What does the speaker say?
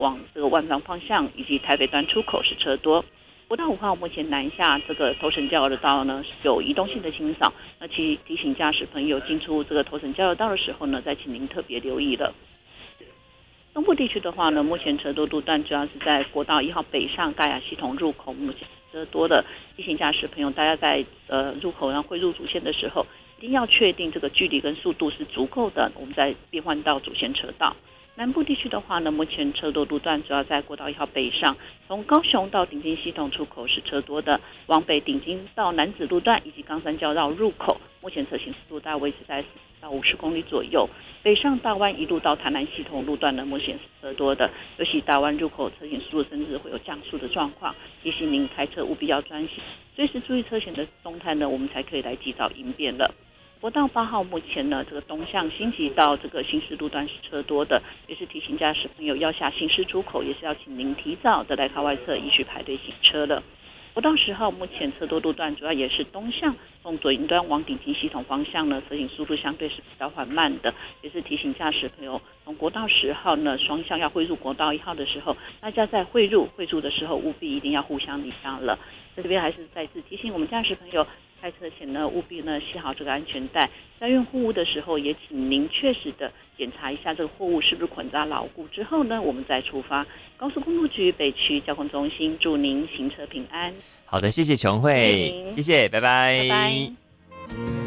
往这个万方方向以及台北端出口是车多。国道5号目前南下这个头城交流道呢有移动性的清扫，那提醒驾驶朋友进出这个头城交流道的时候呢，再请您特别留意了。东部地区的话呢，目前车多路段主要是在国道1号北上盖亚系统入口，目前车多的，提醒驾驶朋友，大家在入口汇入主线的时候，一定要确定这个距离跟速度是足够的，我们再变换到主线车道。南部地区的话呢，目前车多路段主要在国道1号北上，从高雄到顶金系统出口是车多的，往北顶金到楠梓路段以及冈山交绕入口，目前车行速度大概维持在40到50公里左右。北上大湾一路到台南系统路段呢，目前是车多的，尤其大湾入口车行速度甚至会有降速的状况，提醒您开车务必要专心，随时注意车前的动态呢，我们才可以来及早应变了。国道8号目前呢，这个东向新集到这个新市路段是车多的，也是提醒驾驶朋友要下新市出口，也是要请您提早的来靠外侧，依序排队行车了。国道10号目前车多路段主要也是东向，从左营端往顶金系统方向呢，车行速度相对是比较缓慢的，也是提醒驾驶朋友，从国道10号呢双向要汇入国道1号的时候，大家在汇入的时候务必一定要互相礼让了。在这边还是再次提醒我们驾驶朋友，开车前呢务必呢系好这个安全带，在运货物的时候也请您确实的检查一下这个货物是不是捆扎牢固，之后呢我们再出发。高速公路局北区交通中心祝您行车平安。 好的，谢谢琼慧，谢谢，拜拜。 拜拜。